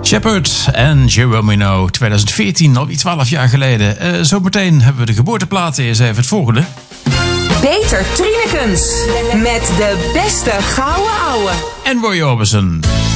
Shepard en Geronimo, 2014, alweer 12 jaar geleden. Zometeen hebben we de geboorteplaten. Eerst even het volgende. Peter Trinekens met de beste gouden ouwe. En Roy Orbison.